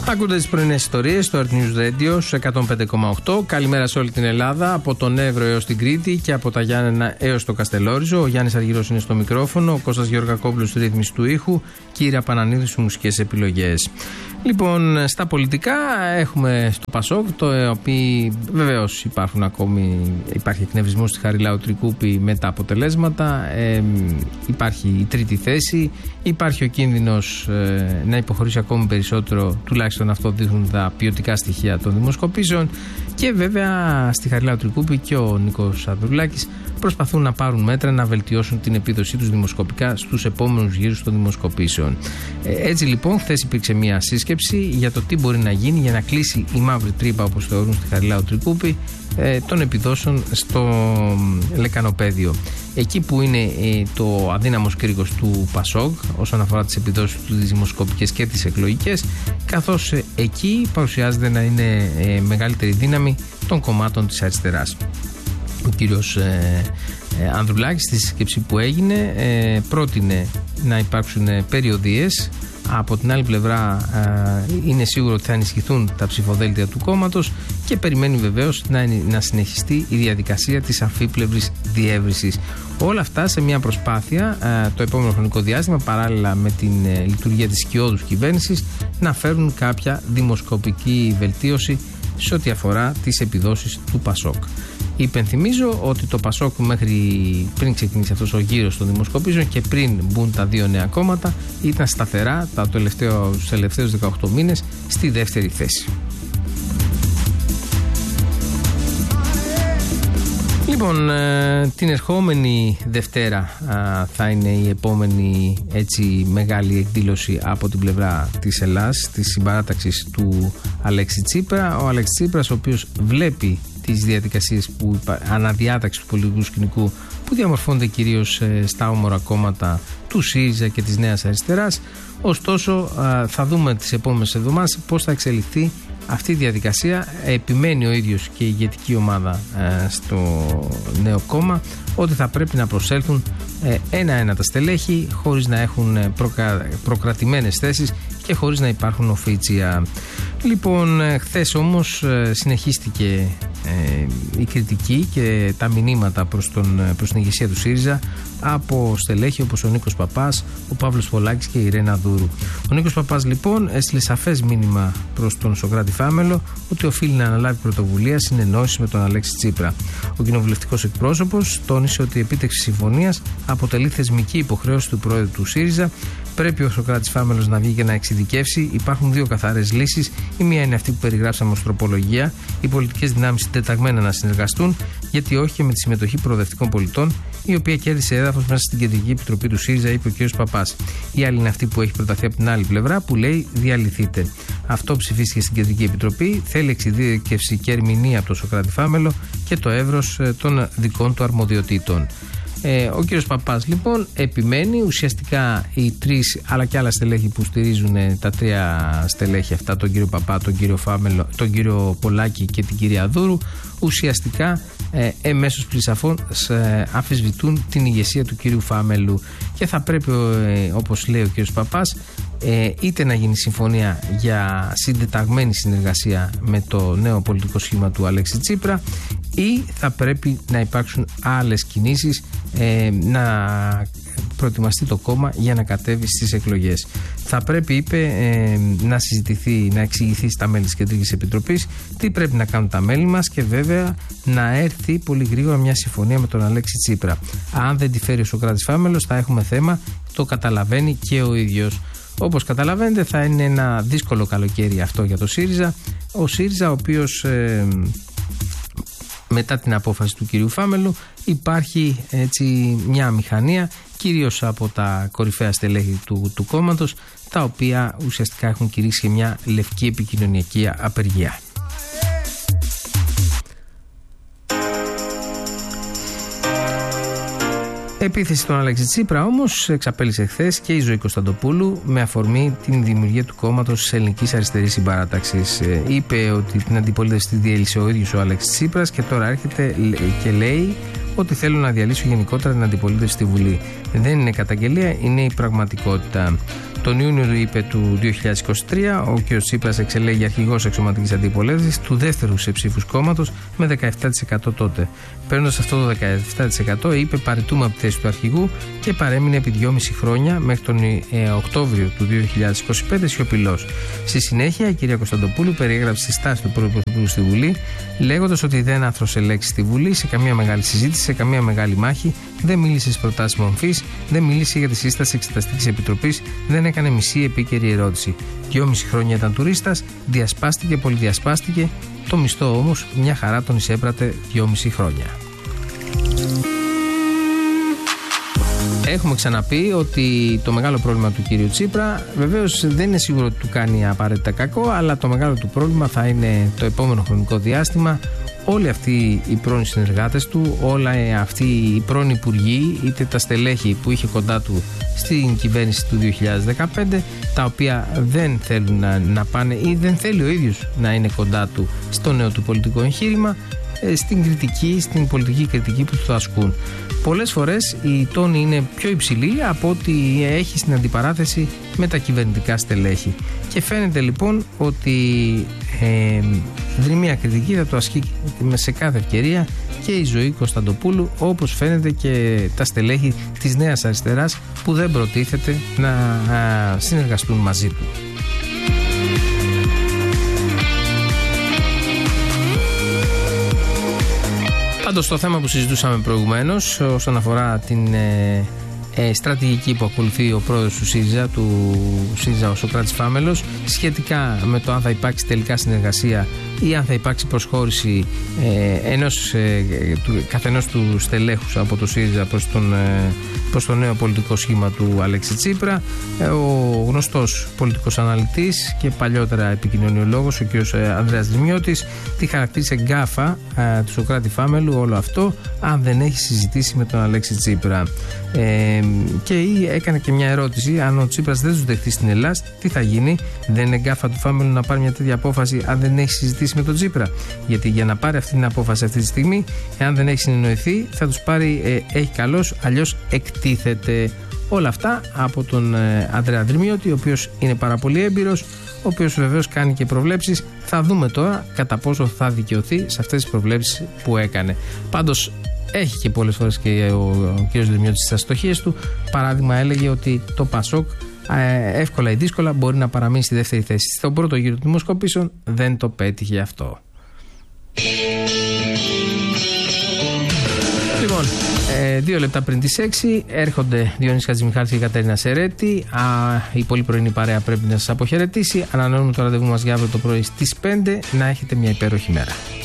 Ακούτε τις πρωινές ιστορίες στο Earth News Radio στους 105,8. Καλημέρα σε όλη την Ελλάδα, από τον Εύρο έως την Κρήτη και από τα Γιάννενα έως το Καστελόριζο. Ο Γιάννης Αργυρός είναι στο μικρόφωνο, ο Κώστας Γεωργακόπουλος στη ρύθμιση του ήχου, Κύρα Πανανίδη στις μουσικές επιλογές. Λοιπόν, στα πολιτικά έχουμε στο Πασόκ, το οποίο βεβαίως υπάρχει εκνευρισμός στη Χαριλάου Τρικούπη με τα αποτελέσματα, υπάρχει η τρίτη θέση, υπάρχει ο κίνδυνος να υποχωρήσει ακόμη περισσότερο, τουλάχιστον αυτό δείχνουν τα ποιοτικά στοιχεία των δημοσκοπήσεων, και βέβαια στη Χαριλάου Τρικούπη και ο Νίκος Ανδρουλάκης προσπαθούν να πάρουν μέτρα να βελτιώσουν την επίδοσή τους δημοσκοπικά στους επόμενους γύρους των δημοσκοπήσεων. Έτσι λοιπόν, χθες υπήρξε μια σύσκεψη για το τι μπορεί να γίνει για να κλείσει η μαύρη τρύπα, όπως θεωρούν στη Χαριλάου Τρικούπη, των επιδόσεων στο λεκανοπέδιο. Εκεί που είναι το αδύναμος κρίκος του Πασόκ όσον αφορά τις επιδόσεις του, τις δημοσκοπικές και τις εκλογικές, καθώς εκεί παρουσιάζεται να είναι μεγαλύτερη δύναμη των κομμάτων της αριστεράς. Ο κύριος Ανδρουλάκης στη σύσκεψη που έγινε πρότεινε να υπάρξουν περιοδίες. Από την άλλη πλευρά είναι σίγουρο ότι θα ενισχυθούν τα ψηφοδέλτια του κόμματος και περιμένει βεβαίως να συνεχιστεί η διαδικασία της αμφίπλευρης διεύρυνσης. Όλα αυτά σε μια προσπάθεια το επόμενο χρονικό διάστημα, παράλληλα με την λειτουργία της σκιώδους κυβέρνησης, να φέρουν κάποια δημοσκοπική βελτίωση σε ό,τι αφορά τις επιδόσεις του Πασόκ. Υπενθυμίζω ότι το Πασόκ μέχρι πριν ξεκινήσει αυτός ο γύρος των δημοσκοπήσεων και πριν μπουν τα δύο νέα κόμματα ήταν σταθερά τους τελευταίους 18 μήνες στη δεύτερη θέση. Λοιπόν, την ερχόμενη Δευτέρα θα είναι η επόμενη έτσι μεγάλη εκδήλωση από την πλευρά της Ελλάδας, της συμπαράταξης του Αλέξη Τσίπρα. Ο Αλέξης Τσίπρας, ο οποίος βλέπει τις διαδικασίες αναδιάταξης του πολιτικού σκηνικού που διαμορφώνται κυρίως στα όμορα κόμματα του ΣΥΡΙΖΑ και της Νέας Αριστεράς. Ωστόσο, θα δούμε τις επόμενες εβδομάδες πώς θα εξελιχθεί αυτή η διαδικασία. Επιμένει ο ίδιος και η ηγετική ομάδα στο νέο κόμμα ότι θα πρέπει να προσέλθουν ένα-ένα τα στελέχη, χωρίς να έχουν προκρατημένες θέσεις και χωρίς να υπάρχουν οφίτσια. Λοιπόν, χθες όμως συνεχίστηκε η κριτική και τα μηνύματα προς την ηγεσία του ΣΥΡΙΖΑ από στελέχη όπως ο Νίκος Παπάς, ο Παύλος Πολάκης και η Ιρένα Δούρου. Ο Νίκος Παπάς λοιπόν έστειλε σαφές μήνυμα προς τον Σωκράτη Φάμελο ότι οφείλει να αναλάβει πρωτοβουλία συνεννόησης με τον Αλέξη Τσίπρα. Ο κοινοβουλευτικός εκπρόσωπος τόνισε ότι η επίτευξη συμφωνίας αποτελεί θεσμική υποχρέωση του πρόεδρου του ΣΥΡΙΖΑ. Πρέπει ο Σωκράτης Φάμελος να βγει και να εξειδικεύσει. Υπάρχουν δύο καθαρές λύσεις. Η μία είναι αυτή που περιγράψαμε ως τροπολογία, οι πολιτικές δυνάμεις συντεταγμένα να συνεργαστούν, γιατί όχι και με τη συμμετοχή προοδευτικών πολιτών, η οποία κέρδισε έδαφος μέσα στην Κεντρική Επιτροπή του ΣΥΡΙΖΑ, είπε ο κ. Παπάς. Η άλλη είναι αυτή που έχει προταθεί από την άλλη πλευρά, που λέει διαλυθείτε. Αυτό ψηφίστηκε στην Κεντρική Επιτροπή. Θέλει εξειδίκευση και ερμηνεία από τον Σωκράτη Φάμελο και το εύρος των δικών του αρμοδιοτήτων. Ο κύριος Παπάς λοιπόν επιμένει, ουσιαστικά οι τρεις αλλά και άλλα στελέχη που στηρίζουν, τα τρία στελέχη αυτά, τον κύριο Παπά, τον κύριο Φάμελο, τον κύριο Πολάκη και την κυρία Δούρου, ουσιαστικά εμέσως πλησαφών αμφισβητούν την ηγεσία του κύριου Φάμελου και θα πρέπει, όπως λέει ο κύριος Παπάς, είτε να γίνει συμφωνία για συντεταγμένη συνεργασία με το νέο πολιτικό σχήμα του Αλέξη Τσίπρα, ή θα πρέπει να υπάρξουν άλλες κινήσεις, να προετοιμαστεί το κόμμα για να κατέβει στις εκλογές. Θα πρέπει, είπε, να συζητηθεί, να εξηγηθεί στα μέλη της Κεντρικής Επιτροπής τι πρέπει να κάνουν τα μέλη μας και βέβαια να έρθει πολύ γρήγορα μια συμφωνία με τον Αλέξη Τσίπρα. Αν δεν τη φέρει ο Σωκράτης Φάμελος θα έχουμε θέμα, το καταλαβαίνει και ο ίδιος. Όπως καταλαβαίνετε θα είναι ένα δύσκολο καλοκαίρι αυτό για το ΣΥΡΙΖΑ. Ο ΣΥΡΙΖΑ, ο οποίος μετά την απόφαση του κυρίου Φάμελου υπάρχει έτσι μια αμηχανία, κυρίως από τα κορυφαία στελέχη του κόμματος, τα οποία ουσιαστικά έχουν κηρύξει μια λευκή επικοινωνιακή απεργία. Επίθεση στον Αλέξη Τσίπρα όμως εξαπέλυσε χθες και η Ζωή Κωνσταντοπούλου με αφορμή την δημιουργία του κόμματος της Ελληνικής Αριστερής Συμπαράταξης. Είπε ότι την αντιπολίτευση τη διέλυσε ο ίδιος ο Αλέξης Τσίπρας και τώρα έρχεται και λέει ότι θέλουν να διαλύσουν γενικότερα την αντιπολίτευση στη Βουλή. Δεν είναι καταγγελία, είναι η πραγματικότητα. Τον Ιούνιο, είπε, του 2023, ο κ. Τσίπρας εξελέγει αρχηγός εξωματικής αντιπολίτευσης του δεύτερου σε ψήφους κόμματος με 17% τότε. Παίρνοντας αυτό το 17%, είπε, παραιτούμε από τη θέση του αρχηγού και παρέμεινε επί 2,5 χρόνια μέχρι τον Οκτώβριο του 2025 σιωπηλός. Στη συνέχεια, η κυρία Κωνσταντοπούλου περιέγραψε τη στάση του Πρωθυπουργού στη Βουλή, λέγοντας ότι δεν άθρωσε λέξη στη Βουλή σε καμία μεγάλη συζήτηση, σε καμία μεγάλη μάχη, δεν μίλησε στις προτάσεις μορφής, δεν μίλησε για τη σύσταση Εξεταστικής Επιτροπής, δεν έκανε μισή επίκαιρη ερώτηση. 2,5 χρόνια ήταν τουρίστας, διασπάστηκε, πολυδιασπάστηκε, το μισθό όμως μια χαρά τον εισέπρατε 2,5 χρόνια. Έχουμε ξαναπεί ότι το μεγάλο πρόβλημα του κύριου Τσίπρα, βεβαίως δεν είναι σίγουρο ότι του κάνει απαραίτητα κακό, αλλά το μεγάλο του πρόβλημα θα είναι το επόμενο χρονικό διάστημα. Όλοι αυτοί οι πρώην συνεργάτες του, όλα αυτοί οι πρώην υπουργοί, είτε τα στελέχη που είχε κοντά του στην κυβέρνηση του 2015, τα οποία δεν θέλουν να πάνε ή δεν θέλει ο ίδιος να είναι κοντά του στο νέο του πολιτικό εγχείρημα, στην κριτική, στην πολιτική κριτική που του ασκούν. Πολλές φορές η τόνη είναι πιο υψηλή από ό,τι έχει στην αντιπαράθεση με τα κυβερνητικά στελέχη. Και φαίνεται λοιπόν ότι δρυμία κριτική θα το ασκεί σε κάθε ευκαιρία και η Ζωή Κωνσταντοπούλου, όπως φαίνεται και τα στελέχη της Νέας Αριστεράς που δεν προτίθεται να συνεργαστούν μαζί του. Πάντως το θέμα που συζητούσαμε προηγουμένως όσον αφορά την στρατηγική που ακολουθεί ο πρόεδρος του ΣΥΡΙΖΑ, ο Σωκράτης Φάμελος, σχετικά με το αν θα υπάρξει τελικά συνεργασία ή αν θα υπάρξει προσχώρηση καθενός του στελέχους από το ΣΥΡΙΖΑ προς το νέο πολιτικό σχήμα του Αλέξη Τσίπρα. Ο γνωστός πολιτικός αναλυτής και παλιότερα επικοινωνιολόγος, ο κ. Ανδρέας Δρυμιώτης, τη χαρακτήρισε γκάφα του Σωκράτη Φάμελου όλο αυτό, αν δεν έχει συζητήσει με τον Αλέξη Τσίπρα. Και έκανε και μια ερώτηση: αν ο Τσίπρας δεν τους δεχτεί στην Ελλάδα, τι θα γίνει? Δεν είναι γκάφα του Φάμελου να πάρει μια τέτοια απόφαση αν δεν έχει συζητήσει με τον Τσίπρα? Γιατί για να πάρει αυτή την απόφαση αυτή τη στιγμή, εάν δεν έχει συνεννοηθεί, θα τους πάρει έχει καλώς, αλλιώς εκτίθεται. Όλα αυτά από τον Ανδρέα Δρυμιώτη, ο οποίος είναι πάρα πολύ έμπειρος, ο οποίος βεβαίως κάνει και προβλέψεις. Θα δούμε τώρα κατά πόσο θα δικαιωθεί σε αυτές τις προβλέψεις που έκανε. Πάντως έχει και πολλές φορές και ο κ. Δρυμιώτης στις αστοχίες του. Παράδειγμα, έλεγε ότι το ΠΑΣΟΚ εύκολα ή δύσκολα μπορεί να παραμείνει στη δεύτερη θέση. Στον πρώτο γύρο των δημοσκοπήσεων δεν το πέτυχε αυτό. Λοιπόν, 2 λεπτά πριν τις 6 έρχονται Διονύσης Χατζημιχάλης και η Κατερίνα Σερέτη. Η πολύ πρωινή παρέα πρέπει να σας αποχαιρετήσει. Ανανεώνουμε το ραντεβού μας για αύριο το πρωί στις 5. Να έχετε μια υπέροχη μέρα.